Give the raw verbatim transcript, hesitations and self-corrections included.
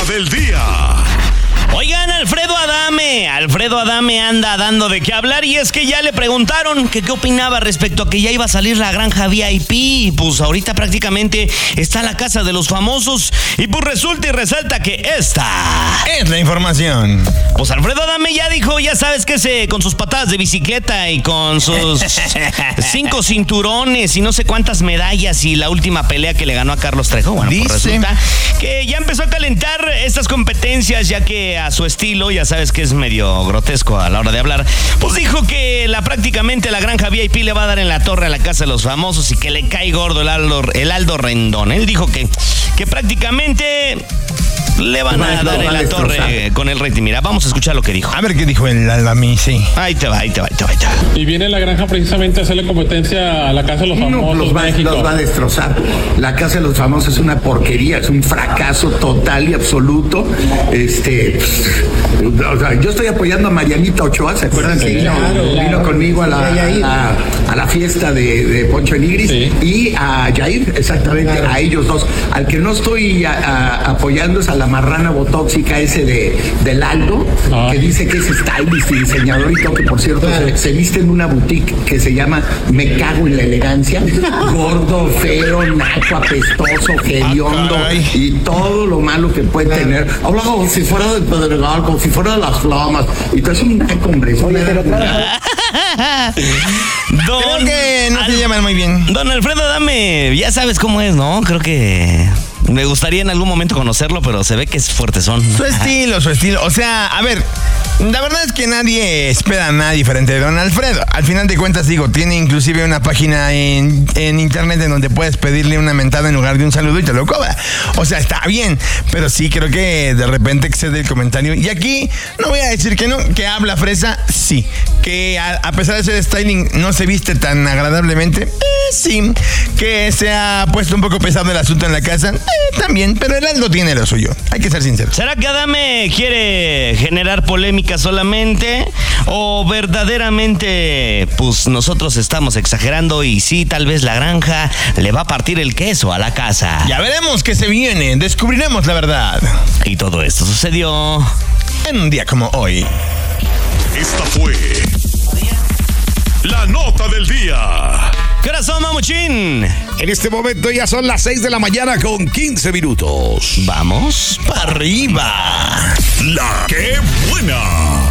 del día. Oigan, Alfredo Adame, Alfredo Adame anda dando de qué hablar y es que ya le preguntaron que qué opinaba respecto a que ya iba a salir la granja V I P y pues ahorita prácticamente está la casa de los famosos y pues resulta y resalta que esta es la información. Pues Alfredo Adame ya dijo, ya sabes que se con sus patadas de bicicleta y con sus cinco cinturones y no sé cuántas medallas y la última pelea que le ganó a Carlos Trejo, bueno, pues resulta que ya empezó a calentar estas competencias ya que a su estilo, ya sabes que es medio grotesco a la hora de hablar, pues dijo que la prácticamente la granja V I P le va a dar en la torre a la casa de los famosos y que le cae gordo el Aldo, el Aldo Rendón. Él dijo que, que prácticamente le van a dar en la torre con el rating. Mira, vamos a escuchar lo que dijo. A ver qué dijo el Adame, sí. Ahí te va, ahí te va, ahí te va, ahí te va. Y viene la granja precisamente a hacerle competencia a la casa de los famosos. No, los va, los va a destrozar. La casa de los famosos es una porquería, es un fracaso total y absoluto. Este, o sea, yo estoy apoyando a Marianita Ochoa, ¿se acuerdan? Sí, vino, claro, vino claro. conmigo a la, a la, a la fiesta de, de Poncho de Nigris, sí. Y a Jair, exactamente, claro. A ellos dos. Al que no estoy a, a, apoyando es a la marrana botóxica ese de, del Aldo, ah. que dice que es stylist y diseñador y todo, que por cierto claro. se, se viste en una boutique que se llama Me Cago en la Elegancia. Gordo, feo, naco, apestoso, hediondo ah, y todo lo malo que puede claro. tener. Habla como si fuera del Pedregal, como si fuera de Las Flamas. Y todo es un naco, hombre. Oye, pero claro. Don, Creo que no Al, se llaman muy bien. Don Alfredo Adame, ya sabes cómo es, ¿no? Creo que me gustaría en algún momento conocerlo, pero se ve que es fuertezón. Su estilo, su estilo. O sea, a ver, la verdad es que nadie espera nada diferente de Don Alfredo. Al final de cuentas, digo, tiene inclusive una página en, en internet en donde puedes pedirle una mentada en lugar de un saludo y te lo cobra. O sea, está bien, pero sí creo que de repente excede el comentario. Y aquí no voy a decir que no, que habla fresa, sí. Que a, a pesar de ser styling no se viste tan agradablemente, eh, sí. Que se ha puesto un poco pesado el asunto en la casa, eh, también, pero el Aldo tiene lo suyo, hay que ser sincero. ¿Será que Adame quiere generar polémica solamente o verdaderamente pues nosotros estamos exagerando y sí, tal vez la granja le va a partir el queso a la casa? Ya veremos qué se viene, descubriremos la verdad. Y todo esto sucedió en un día como hoy. Esta fue la nota del día. ¿Qué hora son, mamuchín? En este momento ya son las seis de la mañana con quince minutos. Vamos para arriba. La que buena.